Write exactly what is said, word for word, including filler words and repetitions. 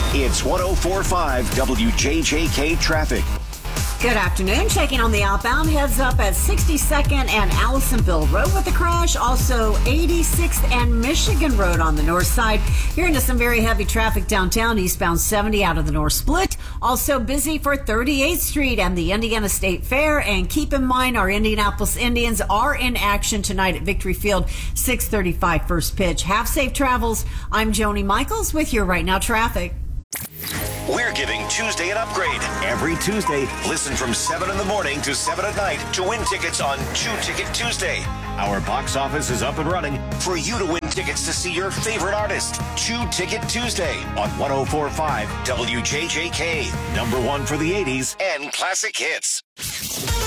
It's one oh four point five W J J K traffic. Good afternoon. Checking on the outbound. Heads up at sixty-second and Allisonville Road with a crash. Also eighty-sixth and Michigan Road on the north side. You're into some very heavy traffic downtown. Eastbound seventy out of the North Split. Also busy for thirty-eighth Street and the Indiana State Fair. And keep in mind, our Indianapolis Indians are in action tonight at Victory Field. six thirty-five first pitch. Have safe travels. I'm Joni Michaels with your Right Now traffic. We're giving Tuesday an upgrade. Every Tuesday, listen from seven in the morning to seven at night to win tickets on Two Ticket Tuesday. Our box office is up and running for you to win tickets to see your favorite artist. Two Ticket Tuesday on one oh four point five W J J K. Number one for the eighties and classic hits.